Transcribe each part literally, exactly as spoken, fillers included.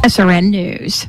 S R N News.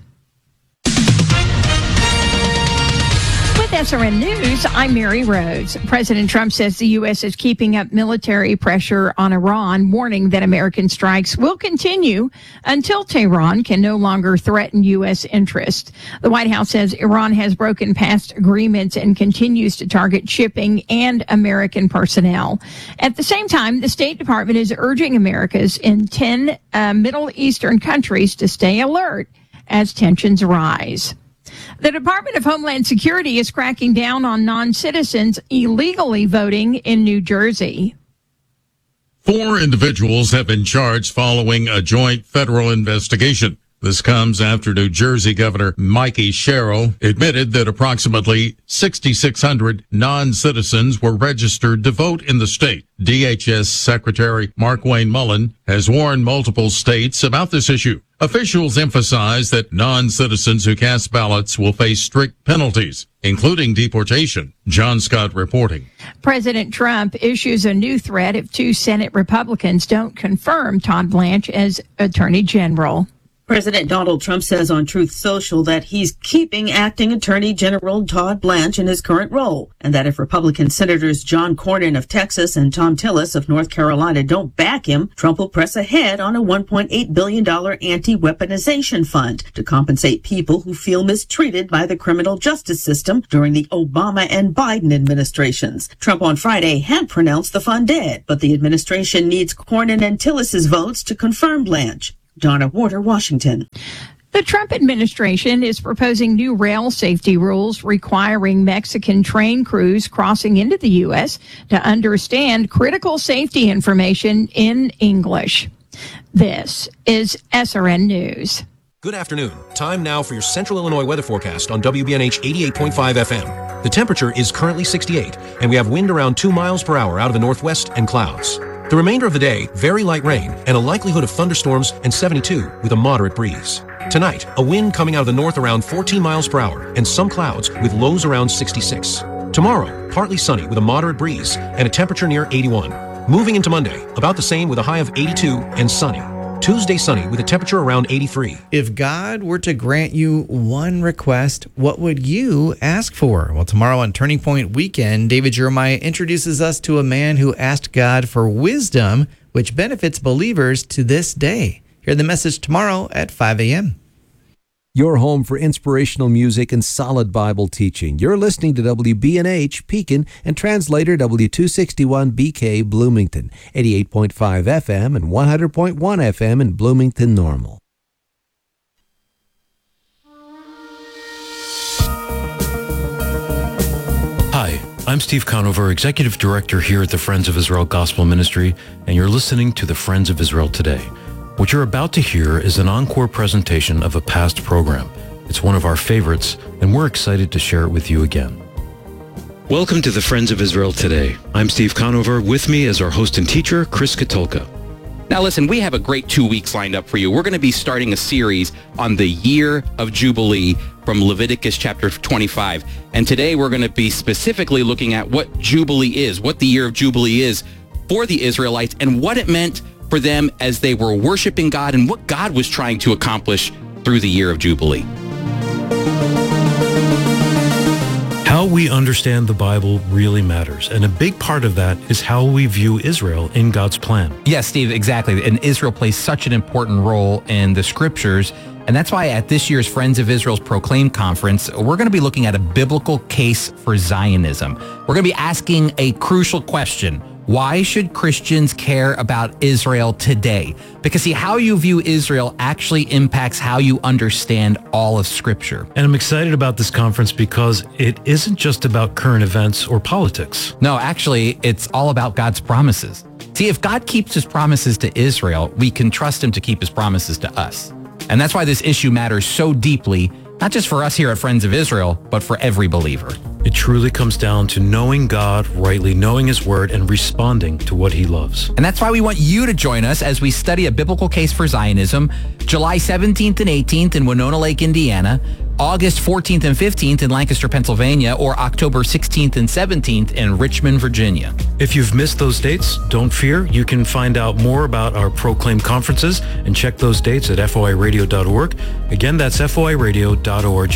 With S R N News, I'm Mary Rhodes. President Trump says the U S is keeping up military pressure on Iran, warning that American strikes will continue until Tehran can no longer threaten U S interests. The White House says Iran has broken past agreements and continues to target shipping and American personnel. At the same time, the State Department is urging Americans in ten uh, Middle Eastern countries to stay alert as tensions rise. The Department of Homeland Security is cracking down on non-citizens illegally voting in New Jersey. Four individuals have been charged following a joint federal investigation. This comes after New Jersey Governor Mikey Sherrill admitted that approximately six thousand six hundred non-citizens were registered to vote in the state. D H S Secretary Mark Wayne Mullen has warned multiple states about this issue. Officials emphasize that non-citizens who cast ballots will face strict penalties, including deportation. John Scott reporting. President Trump issues a new threat if two Senate Republicans don't confirm Todd Blanche as Attorney General. President Donald Trump says on Truth Social that he's keeping acting Attorney General Todd Blanche in his current role, and that if Republican Senators John Cornyn of Texas and Thom Tillis of North Carolina don't back him, Trump will press ahead on a one point eight billion dollars anti-weaponization fund to compensate people who feel mistreated by the criminal justice system during the Obama and Biden administrations. Trump on Friday had pronounced the fund dead, but the administration needs Cornyn and Tillis's votes to confirm Blanche. Donna Warder, Washington. The Trump administration is proposing new rail safety rules requiring Mexican train crews crossing into the U S to understand critical safety information in English. This is S R N News. Good afternoon. Time now for your Central Illinois weather forecast on W B N H eighty-eight point five F M. The temperature is currently sixty-eight, and we have wind around two miles per hour out of the northwest and clouds. The remainder of the day, very light rain and a likelihood of thunderstorms, and seventy-two with a moderate breeze. Tonight, a wind coming out of the north around fourteen miles per hour and some clouds with lows around sixty-six. Tomorrow, partly sunny with a moderate breeze and a temperature near eighty-one. Moving into Monday, about the same with a high of eighty-two and sunny. Tuesday sunny with a temperature around eighty-three. If God were to grant you one request, what would you ask for? Well, tomorrow on Turning Point Weekend, David Jeremiah introduces us to a man who asked God for wisdom, which benefits believers to this day. Hear the message tomorrow at five a.m. Your home for inspirational music and solid Bible teaching. You're listening to W B N H, Pekin, and translator W two sixty-one B K, Bloomington, eighty-eight point five F M and one hundred point one F M in Bloomington Normal. Hi, I'm Steve Conover, Executive Director here at the Friends of Israel Gospel Ministry, and you're listening to the Friends of Israel Today. What you're about to hear is an encore presentation of a past program. It's one of our favorites, and we're excited to share it with you again. Welcome to the Friends of Israel Today. I'm Steve Conover. With me is our host and teacher, Chris Katulka. Now listen, we have a great two weeks lined up for you. We're going to be starting a series on the year of Jubilee from Leviticus chapter twenty-five. And today we're going to be specifically looking at what Jubilee is, what the year of Jubilee is for the Israelites, and what it meant for them as they were worshiping God and what God was trying to accomplish through the year of Jubilee. How we understand the Bible really matters, and a big part of that is how we view Israel in God's plan. Yes, Steve, exactly. And Israel plays such an important role in the scriptures, and that's why at this year's Friends of Israel's Proclaim Conference, we're going to be looking at a biblical case for Zionism. We're going to be asking a crucial question. Why should Christians care about Israel today? Because see, how you view Israel actually impacts how you understand all of Scripture. And I'm excited about this conference because it isn't just about current events or politics. No, actually, it's all about God's promises. See, if God keeps his promises to Israel, we can trust him to keep his promises to us. And that's why this issue matters so deeply, not just for us here at Friends of Israel, but for every believer. It truly comes down to knowing God rightly, knowing his word, and responding to what he loves. And that's why we want you to join us as we study a biblical case for Zionism, July seventeenth and eighteenth in Winona Lake, Indiana. August fourteenth and fifteenth in Lancaster, Pennsylvania, or October sixteenth and seventeenth in Richmond, Virginia. If you've missed those dates, don't fear. You can find out more about our Proclaim conferences and check those dates at F O I radio dot org. Again, that's F O I radio dot org.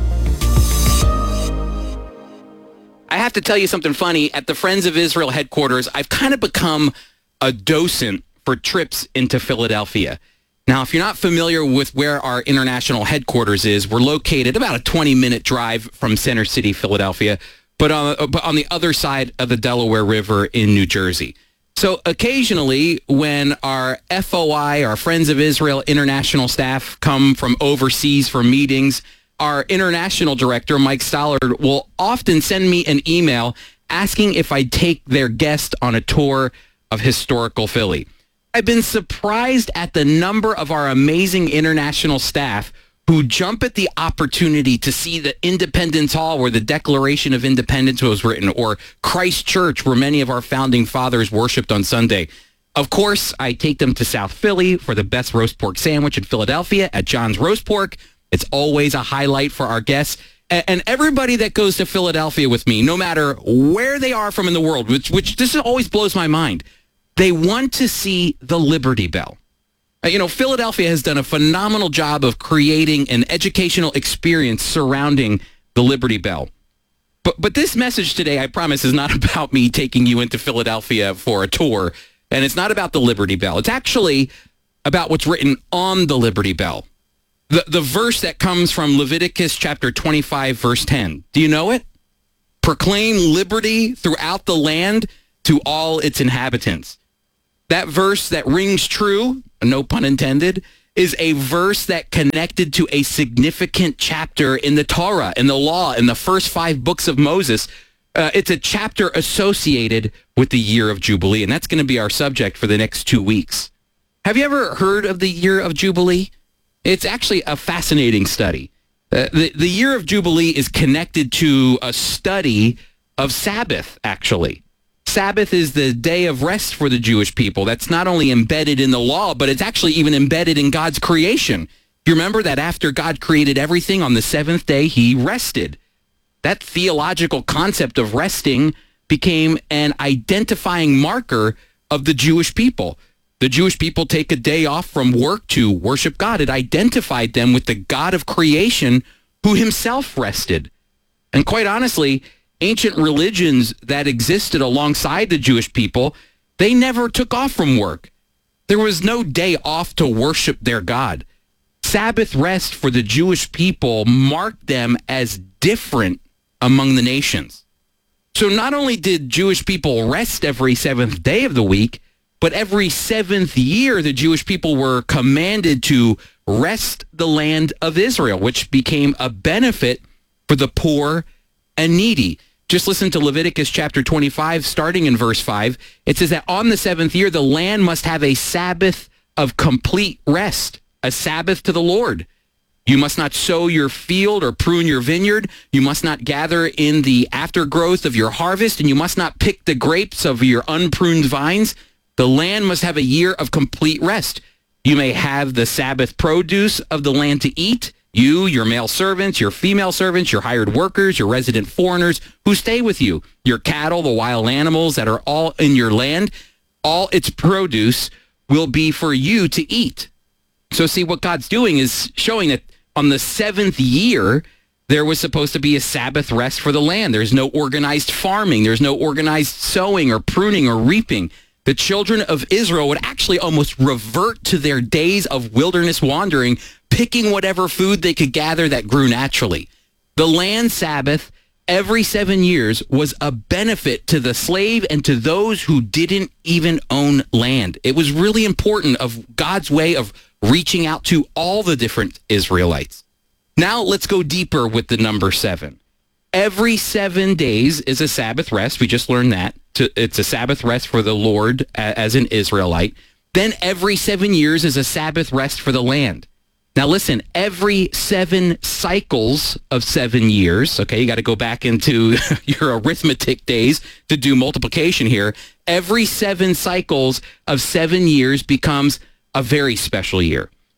I have to tell you something funny. At the Friends of Israel headquarters, I've kind of become a docent for trips into Philadelphia. Now, if you're not familiar with where our international headquarters is, we're located about a twenty-minute drive from Center City, Philadelphia, but on, but on the other side of the Delaware River in New Jersey. So occasionally, when our F O I, our Friends of Israel international staff, come from overseas for meetings, our international director, Mike Stollard, will often send me an email asking if I'd take their guest on a tour of historical Philly. I've been surprised at the number of our amazing international staff who jump at the opportunity to see the Independence Hall where the Declaration of Independence was written, or Christ Church where many of our founding fathers worshiped on Sunday. Of course, I take them to South Philly for the best roast pork sandwich in Philadelphia at John's Roast Pork. It's always a highlight for our guests. And everybody that goes to Philadelphia with me, no matter where they are from in the world, which, which this always blows my mind, they want to see the Liberty Bell. You know, Philadelphia has done a phenomenal job of creating an educational experience surrounding the Liberty Bell. But but this message today, I promise, is not about me taking you into Philadelphia for a tour, and it's not about the Liberty Bell. It's actually about what's written on the Liberty Bell. The, the verse that comes from Leviticus chapter twenty-five, verse ten. Do you know it? Proclaim liberty throughout the land to all its inhabitants. That verse that rings true, no pun intended, is a verse that connected to a significant chapter in the Torah, in the law, in the first five books of Moses. Uh, it's a chapter associated with the year of Jubilee, and that's going to be our subject for the next two weeks. Have you ever heard of the year of Jubilee? It's actually a fascinating study. Uh, the, the year of Jubilee is connected to a study of Sabbath, actually. Sabbath is the day of rest for the Jewish people. That's not only embedded in the law, but it's actually even embedded in God's creation. You remember that after God created everything, on the seventh day, he rested. That theological concept of resting became an identifying marker of the Jewish people. The Jewish people take a day off from work to worship God. It identified them with the God of creation who himself rested. And quite honestly, ancient religions that existed alongside the Jewish people, they never took off from work. There was no day off to worship their God. Sabbath rest for the Jewish people marked them as different among the nations. So not only did Jewish people rest every seventh day of the week, but every seventh year, the Jewish people were commanded to rest the land of Israel, which became a benefit for the poor and needy. Just listen to Leviticus chapter twenty-five, starting in verse five. It says that on the seventh year, the land must have a Sabbath of complete rest, a Sabbath to the Lord. You must not sow your field or prune your vineyard. You must not gather in the aftergrowth of your harvest, and you must not pick the grapes of your unpruned vines. The land must have a year of complete rest. You may have the Sabbath produce of the land to eat. You, your male servants, your female servants, your hired workers, your resident foreigners who stay with you, your cattle, the wild animals that are all in your land, all its produce will be for you to eat. So see, what God's doing is showing that on the seventh year, there was supposed to be a Sabbath rest for the land. There's no organized farming. There's no organized sowing or pruning or reaping. The children of Israel would actually almost revert to their days of wilderness wandering, picking whatever food they could gather that grew naturally. The land Sabbath every seven years was a benefit to the slave and to those who didn't even own land. It was really important of God's way of reaching out to all the different Israelites. Now let's go deeper with the number seven. Every seven days is a Sabbath rest. We just learned that. It's a Sabbath rest for the Lord as an Israelite. Then every seven years is a Sabbath rest for the land. Now listen, every seven cycles of seven years, okay, you got to go back into your arithmetic days to do multiplication here. Every seven cycles of seven years becomes a very special year.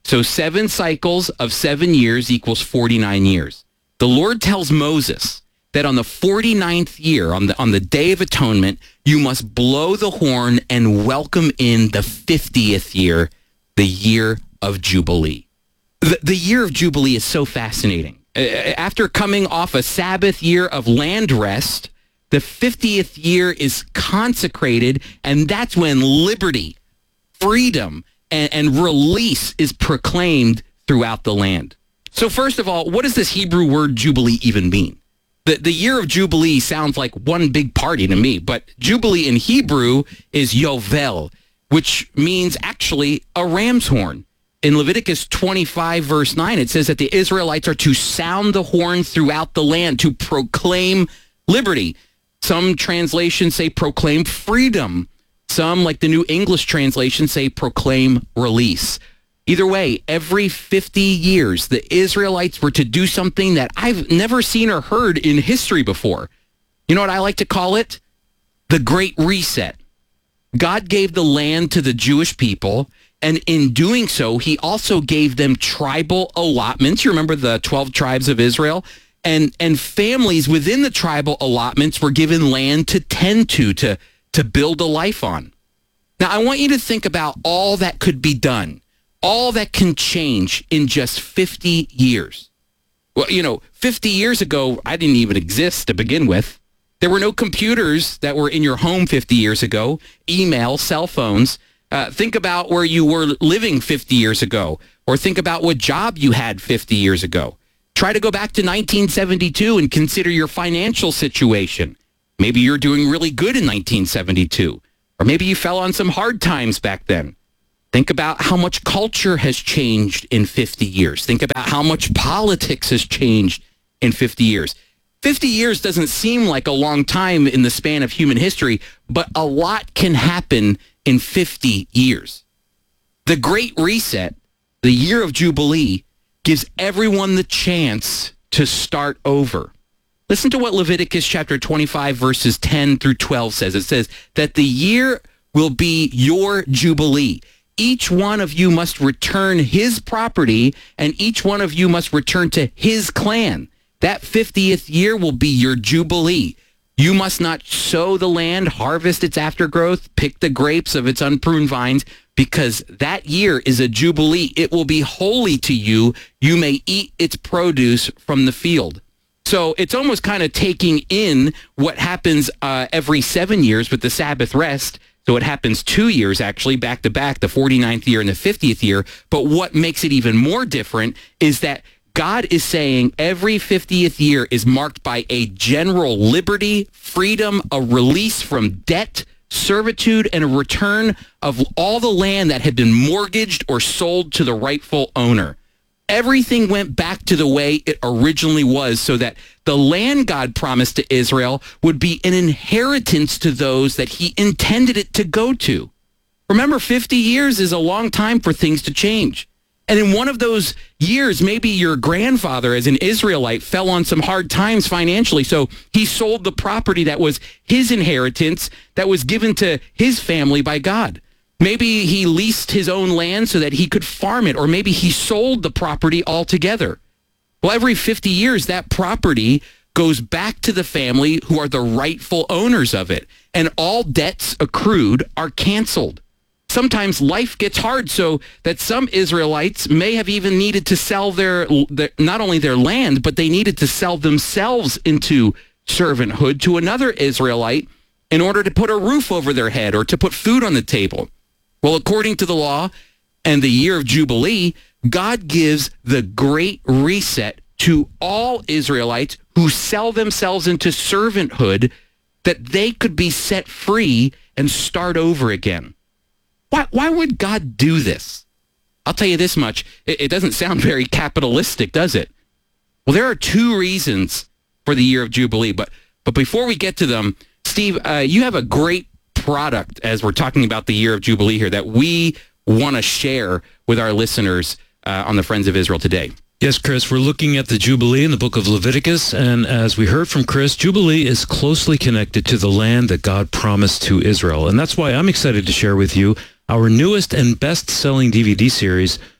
So seven cycles of seven years equals forty-nine years. The Lord tells Moses that on the forty-ninth year, on the on the Day of Atonement, you must blow the horn and welcome in the fiftieth year, the year of Jubilee. The, the year of Jubilee is so fascinating. Uh, after coming off a Sabbath year of land rest, the fiftieth year is consecrated, and that's when liberty, freedom, and, and release is proclaimed throughout the land. So first of all, what does this Hebrew word Jubilee even mean? The, the year of Jubilee sounds like one big party to me, but Jubilee in Hebrew is Yovel, which means actually a ram's horn. In Leviticus twenty-five, verse nine, it says that the Israelites are to sound the horn throughout the land to proclaim liberty. Some translations say proclaim freedom. Some, like the New English translation, say proclaim release. Either way, every fifty years, the Israelites were to do something that I've never seen or heard in history before. You know what I like to call it? The Great Reset. God gave the land to the Jewish people, and in doing so, he also gave them tribal allotments. You remember the twelve tribes of Israel? And and families within the tribal allotments were given land to tend to, to, to build a life on. Now, I want you to think about all that could be done. All that can change in just fifty years. Well, you know, fifty years ago, I didn't even exist to begin with. There were no computers that were in your home fifty years ago, email, cell phones. Uh, think about where you were living fifty years ago, or think about what job you had fifty years ago. Try to go back to nineteen seventy-two and consider your financial situation. Maybe you're doing really good in nineteen seventy-two, or maybe you fell on some hard times back then. Think about how much culture has changed in fifty years. Think about how much politics has changed in fifty years. fifty years doesn't seem like a long time in the span of human history, but a lot can happen in fifty years. The Great Reset, the year of Jubilee, gives everyone the chance to start over. Listen to what Leviticus chapter twenty-five, verses ten through twelve says. It says that the year will be your Jubilee. Each one of you must return his property, and each one of you must return to his clan. That fiftieth year will be your Jubilee. You must not sow the land, harvest its aftergrowth, pick the grapes of its unpruned vines, because that year is a Jubilee. It will be holy to you. You may eat its produce from the field. So it's almost kind of taking in what happens uh, every seven years with the Sabbath rest. So it happens two years, actually, back to back, the forty-ninth year and the fiftieth year. But what makes it even more different is that God is saying every fiftieth year is marked by a general liberty, freedom, a release from debt, servitude, and a return of all the land that had been mortgaged or sold to the rightful owner. Everything went back to the way it originally was, so that the land God promised to Israel would be an inheritance to those that he intended it to go to. Remember, fifty years is a long time for things to change. And in one of those years, maybe your grandfather as an Israelite fell on some hard times financially, so he sold the property that was his inheritance that was given to his family by God. Maybe he leased his own land so that he could farm it, or maybe he sold the property altogether. Well, every fifty years, that property goes back to the family who are the rightful owners of it, and all debts accrued are canceled. Sometimes life gets hard, so that some Israelites may have even needed to sell their, their not only their land, but they needed to sell themselves into servanthood to another Israelite in order to put a roof over their head or to put food on the table. Well, according to the law and the year of Jubilee, God gives the Great Reset to all Israelites who sell themselves into servanthood, that they could be set free and start over again. Why, why would God do this? I'll tell you this much. It, it doesn't sound very capitalistic, does it? Well, there are two reasons for the year of Jubilee. But, but before we get to them, Steve, uh, you have a great product as we're talking about the year of Jubilee here that we want to share with our listeners uh, on the Friends of Israel today. Yes, Chris, we're looking at the Jubilee in the book of Leviticus, and as we heard from Chris, Jubilee is closely connected to the land that God promised to Israel, and that's why I'm excited to share with you our newest and best-selling D V D series,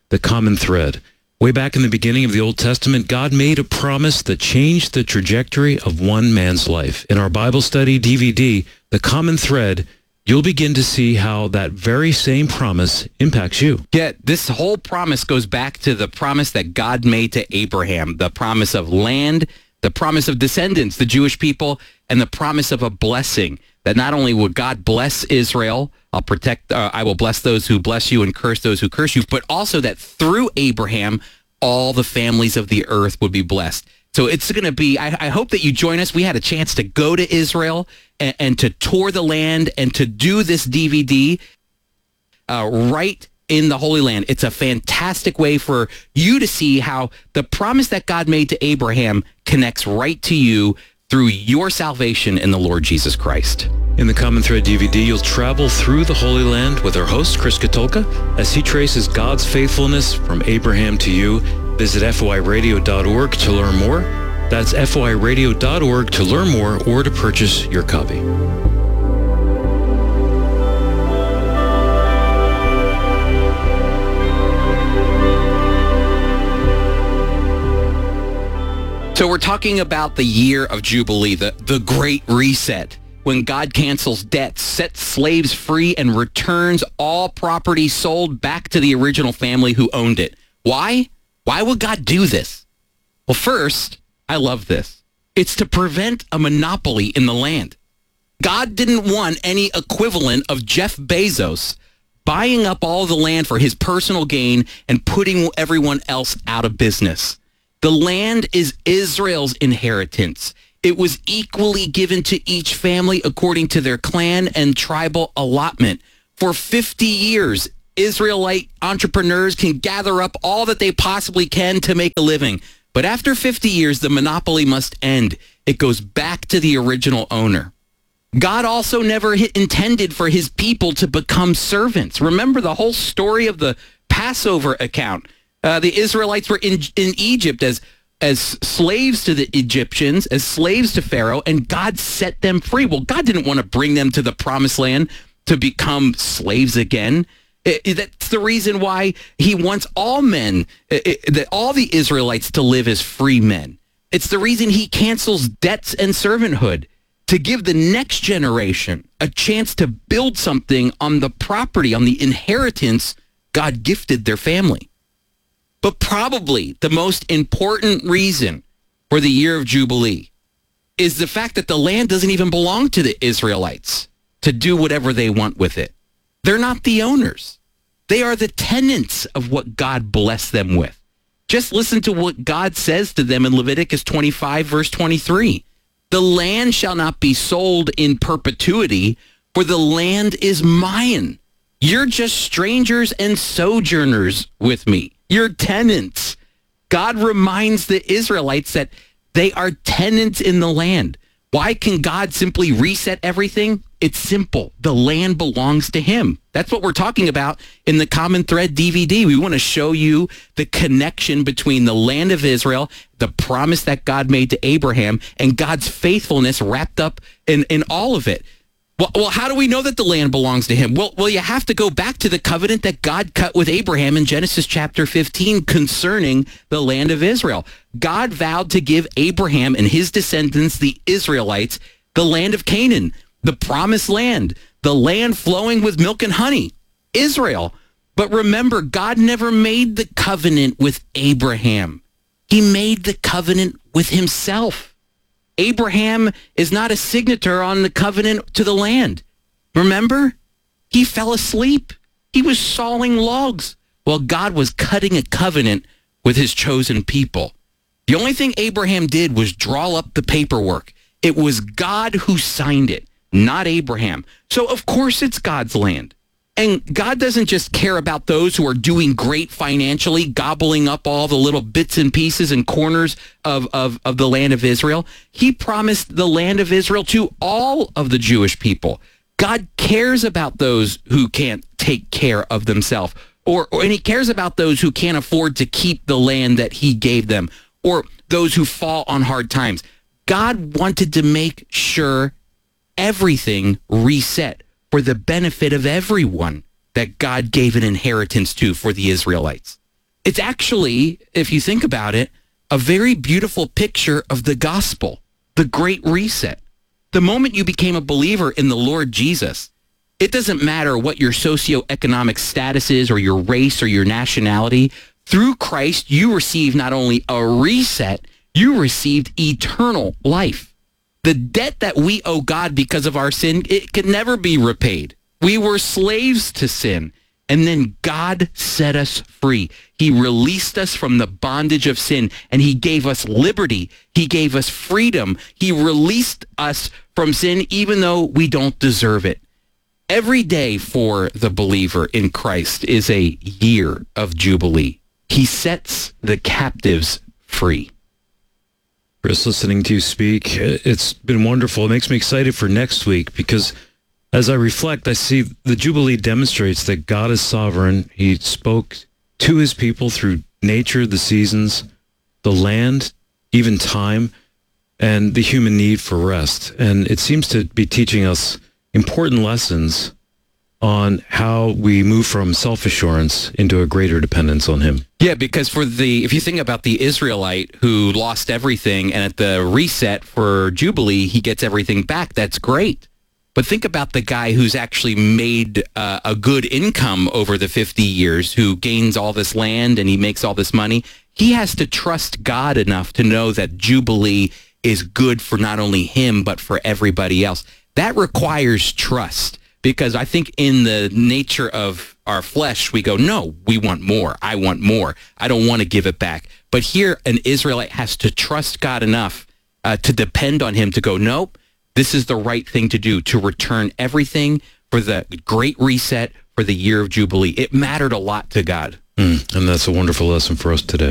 the common thread. Way back in the beginning of the Old Testament, God made a promise that changed the trajectory of one man's life. In our Bible study D V D, The Common Thread, you'll begin to see how that very same promise impacts you. Yeah, this whole promise goes back to the promise that God made to Abraham, the promise of land, the promise of descendants, the Jewish people, and the promise of a blessing, that not only would God bless Israel, I'll protect, uh, I will bless those who bless you and curse those who curse you, but also that through Abraham, all the families of the earth would be blessed. So it's going to be, I, I hope that you join us. We had a chance to go to Israel and, and to tour the land and to do this D V D uh, right in the Holy Land. It's a fantastic way for you to see how the promise that God made to Abraham connects right to you through your salvation in the Lord Jesus Christ. In the Common Thread D V D, you'll travel through the Holy Land with our host, Chris Katulka, as he traces God's faithfulness from Abraham to you. Visit F O I radio dot org to learn more. That's F O I radio dot org to learn more or to purchase your copy. So we're talking about the year of Jubilee, the, the Great Reset, when God cancels debts, sets slaves free, and returns all property sold back to the original family who owned it. Why? Why would God do this? Well, first, I love this. It's to prevent a monopoly in the land. God didn't want any equivalent of Jeff Bezos buying up all the land for his personal gain and putting everyone else out of business. The land is Israel's inheritance. It was equally given to each family according to their clan and tribal allotment. For fifty years, Israelite entrepreneurs can gather up all that they possibly can to make a living. But after fifty years, the monopoly must end. It goes back to the original owner. God also never intended for his people to become servants. Remember the whole story of the Passover account. Uh, the Israelites were in, in Egypt as, as slaves to the Egyptians, as slaves to Pharaoh, and God set them free. Well, God didn't want to bring them to the promised land to become slaves again. It, it, that's the reason why he wants all men, it, it, all the Israelites to live as free men. It's the reason he cancels debts and servanthood, to give the next generation a chance to build something on the property, on the inheritance God gifted their family. But probably the most important reason for the year of Jubilee is the fact that the land doesn't even belong to the Israelites to do whatever they want with it. They're not the owners. They are the tenants of what God blessed them with. Just listen to what God says to them in Leviticus twenty-five, verse twenty-three. The land shall not be sold in perpetuity, for the land is mine. You're just strangers and sojourners with me. You're tenants. God reminds the Israelites that they are tenants in the land. Why can God simply reset everything? It's simple. The land belongs to him. That's what we're talking about in the Common Thread D V D. We want to show you the connection between the land of Israel, the promise that God made to Abraham, and God's faithfulness wrapped up in, in all of it. Well, well, how do we know that the land belongs to him? Well, well, you have to go back to the covenant that God cut with Abraham in Genesis chapter fifteen concerning the land of Israel. God vowed to give Abraham and his descendants, the Israelites, the land of Canaan, the promised land, the land flowing with milk and honey, Israel. But remember, God never made the covenant with Abraham. He made the covenant with himself. Abraham is not a signator on the covenant to the land. Remember? He fell asleep. He was sawing logs while God was cutting a covenant with his chosen people. The only thing Abraham did was draw up the paperwork. It was God who signed it, not Abraham. So of course it's God's land. And God doesn't just care about those who are doing great financially, gobbling up all the little bits and pieces and corners of, of, of the land of Israel. He promised the land of Israel to all of the Jewish people. God cares about those who can't take care of themselves, or, or and he cares about those who can't afford to keep the land that he gave them, or those who fall on hard times. God wanted to make sure everything reset for the benefit of everyone that God gave an inheritance to for the Israelites. It's actually, if you think about it, a very beautiful picture of the gospel, the Great Reset. The moment you became a believer in the Lord Jesus, it doesn't matter what your socioeconomic status is or your race or your nationality. Through Christ, you receive not only a reset, you received eternal life. The debt that we owe God because of our sin, it can never be repaid. We were slaves to sin, and then God set us free. He released us from the bondage of sin, and he gave us liberty. He gave us freedom. He released us from sin, even though we don't deserve it. Every day for the believer in Christ is a year of Jubilee. He sets the captives free. Chris, listening to you speak, it's been wonderful. It makes me excited for next week because as I reflect, I see the Jubilee demonstrates that God is sovereign. He spoke to his people through nature, the seasons, the land, even time, and the human need for rest. And it seems to be teaching us important lessons on how we move from self-assurance into a greater dependence on him. Yeah, because for the, if you think about the Israelite who lost everything, and at the reset for Jubilee, he gets everything back, that's great. But think about the guy who's actually made uh, a good income over the fifty years, who gains all this land and he makes all this money. He has to trust God enough to know that Jubilee is good for not only him, but for everybody else. That requires trust, because I think in the nature of our flesh, we go, no, we want more. I want more. I don't want to give it back. But here, an Israelite has to trust God enough uh, to depend on him to go, nope, this is the right thing to do, to return everything for the great reset for the year of Jubilee. It mattered a lot to God. Mm, and that's a wonderful lesson for us today.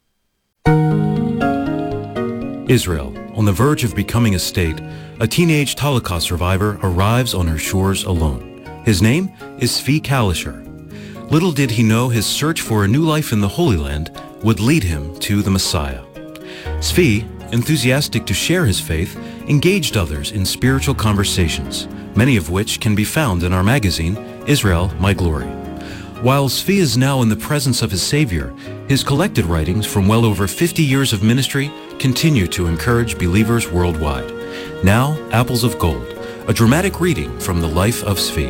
Israel, on the verge of becoming a state, a teenage Holocaust survivor arrives on her shores alone. His name is Zvi Kalisher. Little did he know his search for a new life in the Holy Land would lead him to the Messiah. Zvi, enthusiastic to share his faith, engaged others in spiritual conversations, many of which can be found in our magazine, Israel, My Glory. While Zvi is now in the presence of his Savior, his collected writings from well over fifty years of ministry continue to encourage believers worldwide. Now, Apples of Gold, a dramatic reading from the life of Zvi.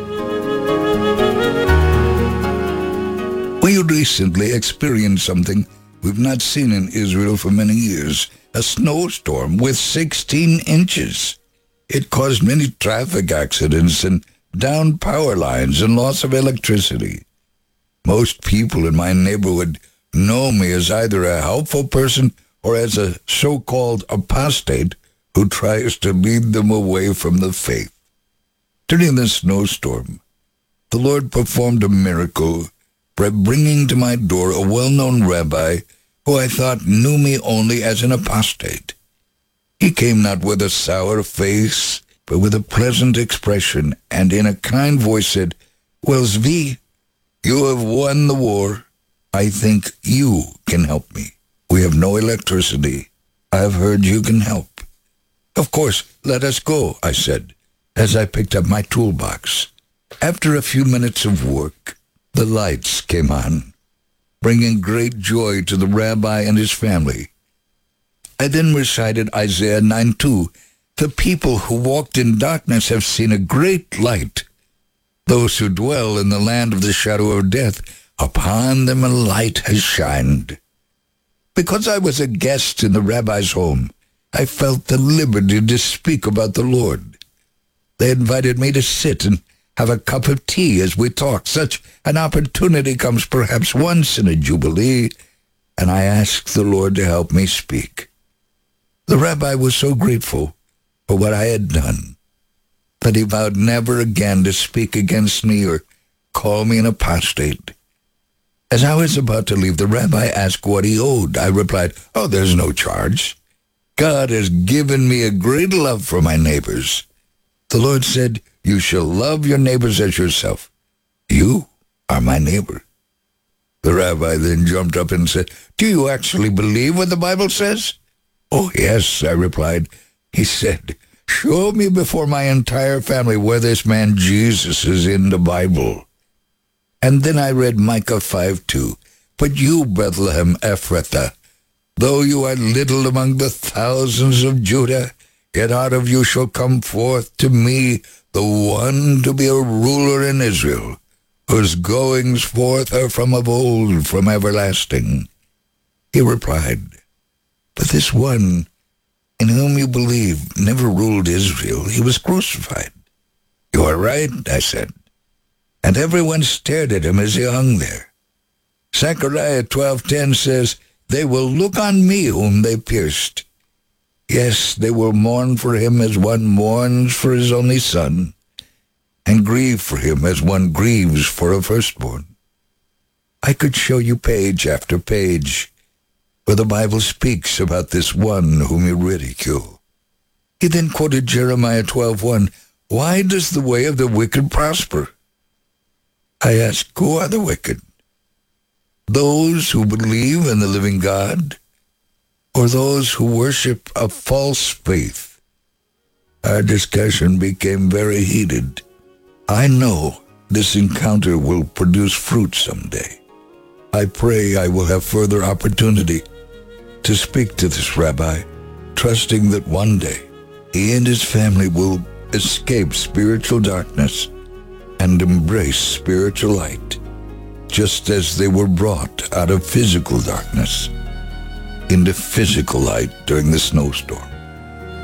We recently experienced something we've not seen in Israel for many years, a snowstorm with sixteen inches. It caused many traffic accidents and downed power lines and loss of electricity. Most people in my neighborhood know me as either a helpful person or as a so-called apostate who tries to lead them away from the faith. During the snowstorm, the Lord performed a miracle by bringing to my door a well-known rabbi who I thought knew me only as an apostate. He came not with a sour face, but with a pleasant expression, and in a kind voice said, "Well, Zvi, you have won the war. I think you can help me. We have no electricity. I have heard you can help." "Of course, let us go," I said, as I picked up my toolbox. After a few minutes of work, the lights came on, bringing great joy to the rabbi and his family. I then recited Isaiah nine two, "The people who walked in darkness have seen a great light. Those who dwell in the land of the shadow of death, upon them a light has shined." Because I was a guest in the rabbi's home, I felt the liberty to speak about the Lord. They invited me to sit and have a cup of tea as we talked. Such an opportunity comes perhaps once in a Jubilee, and I asked the Lord to help me speak. The rabbi was so grateful for what I had done that he vowed never again to speak against me or call me an apostate. As I was about to leave, the rabbi asked what he owed. I replied, "Oh, there's no charge. God has given me a great love for my neighbors. The Lord said, 'You shall love your neighbors as yourself.' You are my neighbor." The rabbi then jumped up and said, "Do you actually believe what the Bible says?" "Oh, yes," I replied. He said, "Show me before my entire family where this man Jesus is in the Bible." And then I read Micah five two, But you, Bethlehem Ephrathah, though you are little among the thousands of Judah, yet out of you shall come forth to me the one to be a ruler in Israel, whose goings forth are from of old, from everlasting. He replied, But this one in whom you believe never ruled Israel. He was crucified. You are right, I said. And everyone stared at him as he hung there. Zechariah twelve ten says, They will look on me whom they pierced. Yes, they will mourn for him as one mourns for his only son, and grieve for him as one grieves for a firstborn. I could show you page after page where the Bible speaks about this one whom you ridicule. He then quoted Jeremiah twelve one, Why does the way of the wicked prosper? I ask, who are the wicked? Those who believe in the living God, or those who worship a false faith? Our discussion became very heated. I know this encounter will produce fruit someday. I pray I will have further opportunity to speak to this rabbi, trusting that one day he and his family will escape spiritual darkness and embrace spiritual light, just as they were brought out of physical darkness into physical light during the snowstorm.